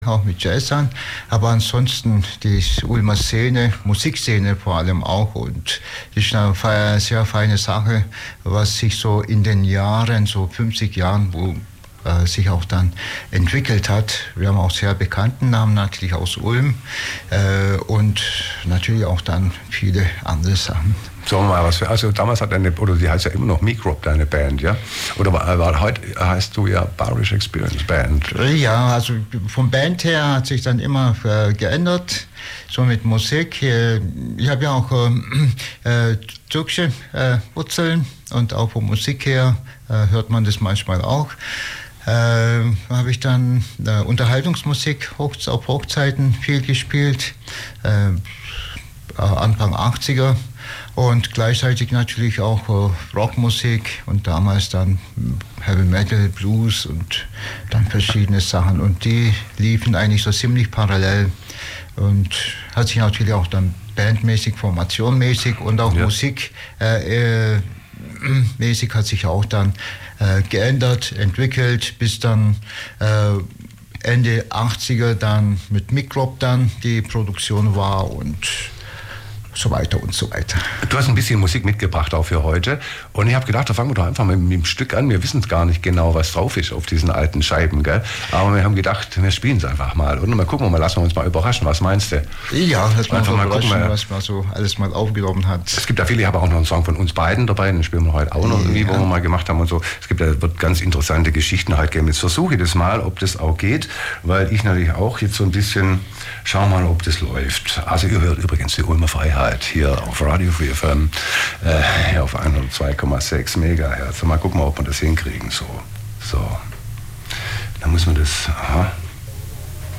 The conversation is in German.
auch mit Jazz an, aber ansonsten die Ulmer Szene, Musikszene vor allem auch, und das ist eine sehr feine Sache, was sich so in den Jahren, so 50 Jahren, wo sich auch dann entwickelt hat. Wir haben auch sehr bekannten Namen natürlich aus Ulm und natürlich auch dann viele andere Sachen. Sagen wir mal, also damals hat oder die heißt ja immer noch Microb, deine Band, ja? Oder heute heißt du ja Barish Experience Band. Ja, also vom Band her hat sich dann immer geändert, so mit Musik. Ich habe ja auch türkische Wurzeln und auch von Musik her hört man das manchmal auch. Habe ich dann Unterhaltungsmusik auf Hochzeiten viel gespielt, Anfang 80er. Und gleichzeitig natürlich auch Rockmusik und damals dann Heavy Metal, Blues und dann verschiedene Sachen. Und die liefen eigentlich so ziemlich parallel und hat sich natürlich auch dann bandmäßig, formationmäßig und auch musikmäßig hat sich auch dann geändert, entwickelt, bis dann Ende 80er dann mit Microb dann die Produktion war und so weiter und so weiter. Du hast ein bisschen Musik mitgebracht auch für heute und ich habe gedacht, da fangen wir doch einfach mit dem Stück an. Wir wissen gar nicht genau, was drauf ist auf diesen alten Scheiben, gell? Aber wir haben gedacht, wir spielen es einfach mal und mal gucken wir mal, lassen wir uns mal überraschen. Was meinst du? Ja, lass mal überraschen, was man so alles mal aufgenommen hat. Es gibt ja viele, ich habe auch noch einen Song von uns beiden dabei, den spielen wir heute auch noch irgendwie, wo wir mal gemacht haben und so. Wird ganz interessante Geschichten halt geben. Jetzt versuche ich das mal, ob das auch geht, weil ich natürlich auch jetzt so ein bisschen, schau mal, ob das läuft. Also ihr hört übrigens die Ulmer Freiheit hier auf Radio Free FM, auf 102,6 Megahertz. Mal gucken, ob wir das hinkriegen. So. Dann muss man das. Aha.